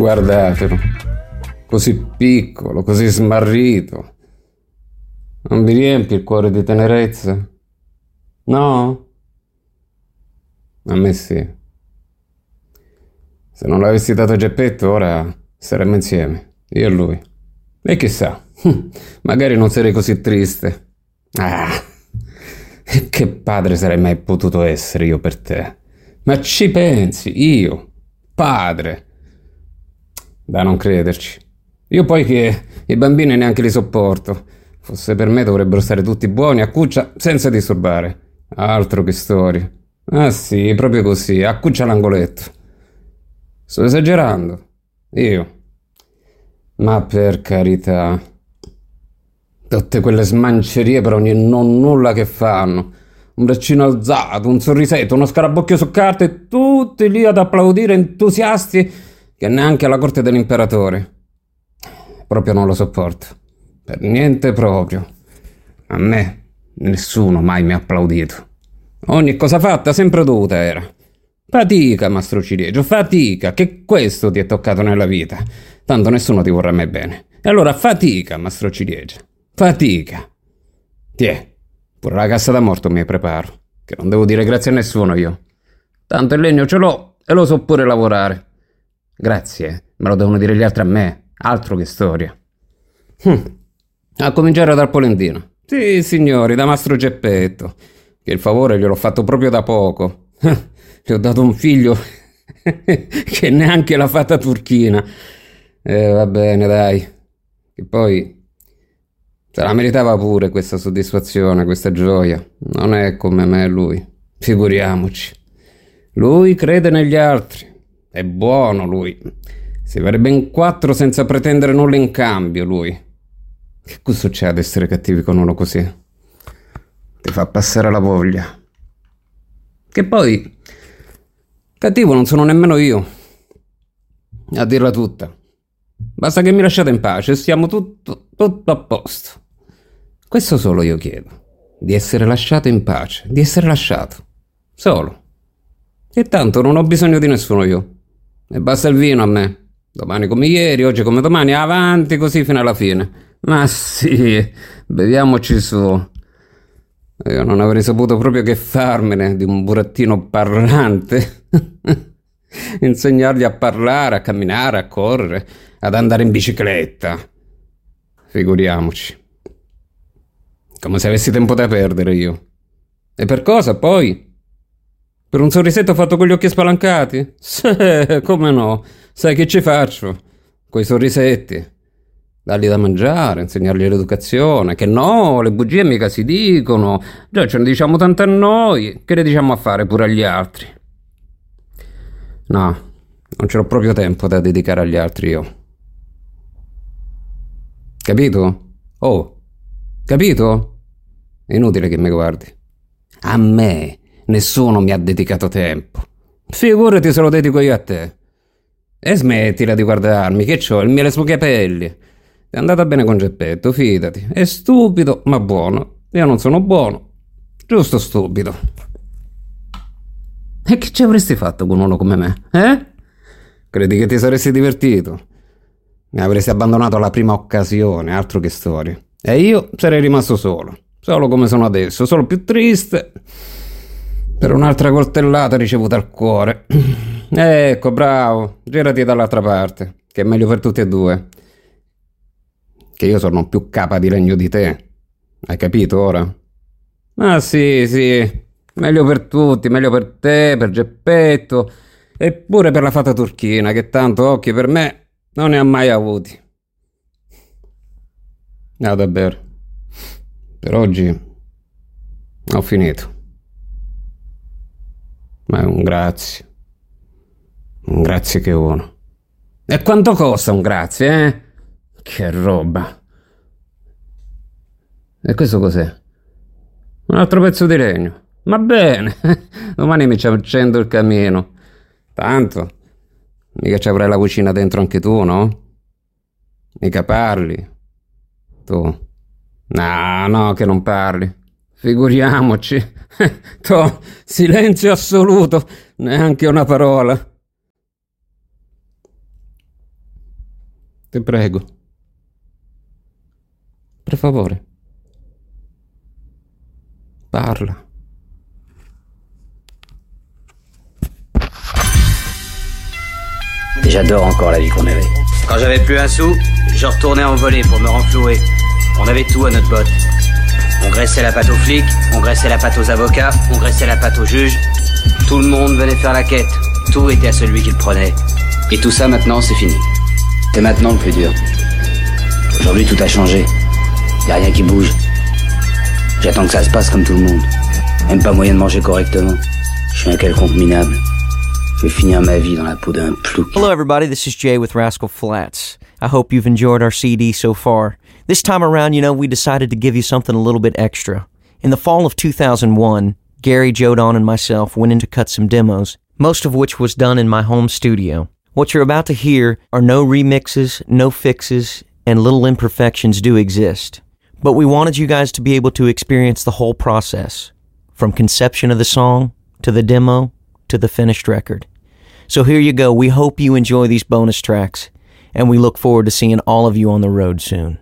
Guardatelo, così piccolo, così smarrito. Non vi riempie il cuore di tenerezza? No? A me sì. Se non l'avessi dato Geppetto, ora saremmo insieme, io e lui. E chissà, magari non sarei così triste. Ah, che padre sarei mai potuto essere io per te? Ma ci pensi, io, padre? Da non crederci. Io poi che i bambini neanche li sopporto. Fosse per me dovrebbero stare tutti buoni a cuccia senza disturbare. Altro che storie. Ah sì, proprio così, a cuccia all'angoletto. Sto esagerando. Io. Ma per carità. Tutte quelle smancerie per ogni non nulla che fanno. Un braccino alzato, un sorrisetto, uno scarabocchio su carta e tutti lì ad applaudire entusiasti che neanche alla corte dell'imperatore. Proprio non lo sopporto. Per niente proprio. A me nessuno mai mi ha applaudito. Ogni cosa fatta sempre dovuta era. Fatica, mastro Ciliegio, fatica, che questo ti è toccato nella vita. Tanto nessuno ti vorrà mai bene. E allora fatica, mastro Ciliegio, fatica. Tiè, pure la cassa da morto mi preparo, che non devo dire grazie a nessuno io. Tanto il legno ce l'ho e lo so pure lavorare. Grazie, me lo devono dire gli altri a me, altro che storia. A cominciare dal Polendino. Sì, signori, da mastro Geppetto, che il favore gliel'ho fatto proprio da poco. Gli ho dato un figlio che neanche la fata turchina. Va bene, dai. E poi se la meritava pure questa soddisfazione, questa gioia. Non è come me lui. Figuriamoci. Lui crede negli altri. È buono lui. Si farebbe in 4 senza pretendere nulla in cambio, lui. Che gusto c'è ad essere cattivi con uno così? Ti fa passare la voglia. Che poi cattivo non sono nemmeno io. A dirla tutta. Basta che mi lasciate in pace e stiamo tutto a posto. Questo solo io chiedo. Di essere lasciato in pace. Di essere lasciato. Solo. E tanto non ho bisogno di nessuno io. E basta il vino a me. Domani come ieri, oggi come domani, avanti così fino alla fine. Ma sì, beviamoci su. Io non avrei saputo proprio che farmene di un burattino parlante. Insegnargli a parlare, a camminare, a correre, ad andare in bicicletta. Figuriamoci. Come se avessi tempo da perdere io. E per cosa poi? Per un sorrisetto fatto con gli occhi spalancati? Sì, come no? Sai che ci faccio? Quei sorrisetti. Dargli da mangiare, insegnargli l'educazione. Che no, le bugie mica si dicono. Già ce ne diciamo tante a noi. Che le diciamo a fare pure agli altri? No, non ce l'ho proprio tempo da dedicare agli altri io. Capito? Oh, capito? È inutile che mi guardi. A me nessuno mi ha dedicato tempo. Figurati se lo dedico io a te. E smettila di guardarmi, che c'ho il miele sui capelli. È andata bene con Geppetto, fidati. È stupido, ma buono. Io non sono buono, giusto stupido. E che ci avresti fatto con uno come me, eh? Credi che ti saresti divertito? Mi avresti abbandonato alla prima occasione, altro che storie. E io sarei rimasto solo. Solo come sono adesso, solo più triste per un'altra coltellata ricevuta al cuore. Ecco, bravo, girati dall'altra parte, che è meglio per tutti e due. Che io sono più capa di legno di te. Hai capito ora? Ah sì, meglio per tutti, meglio per te, per Geppetto e pure per la fata turchina, che tanto occhi per me non ne ha mai avuti. No, davvero. Per oggi ho finito. Ma è un grazie. Un grazie che uno. E quanto costa un grazie, eh? Che roba. E questo cos'è? Un altro pezzo di legno. Va bene. Domani mi ci accendo il camino. Tanto mica ci avrai la cucina dentro anche tu, no? Mica parli. Tu. No, che non parli. Figuriamoci. Tu, silenzio assoluto. Neanche una parola. Te prego. Per favore. Parla. J'adore encore la vie qu'on avait. Quand j'avais plus un sou, je retournais en volée pour me renflouer. On avait tout à notre botte. On graissait la pâte aux flics, on graissait la pâte aux avocats, on graissait la pâte aux juges. Tout le monde venait faire la quête. Tout était à celui qui le prenait. Et tout ça maintenant, c'est fini. C'est maintenant le plus dur. Aujourd'hui, tout a changé. Y a rien qui bouge. J'attends que ça se passe comme tout le monde. Même pas moyen de manger correctement. Je suis un quelconque minable. Je vais finir ma vie dans la peau d'un plouc. Hello everybody, this is Jay with Rascal Flatts. I hope you've enjoyed our CD so far. This time around, we decided to give you something a little bit extra. In the fall of 2001, Gary, Jodon, and myself went in to cut some demos, most of which was done in my home studio. What you're about to hear are no remixes, no fixes, and little imperfections do exist. But we wanted you guys to be able to experience the whole process, from conception of the song, to the demo, to the finished record. So here you go. We hope you enjoy these bonus tracks, and we look forward to seeing all of you on the road soon.